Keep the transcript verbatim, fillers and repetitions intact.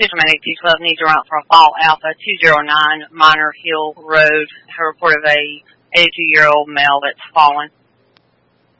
Central Medic two twelve needs a route for a Fall Alpha two oh nine Minor Hill Road. A report of a eighty-two-year-old male that's fallen.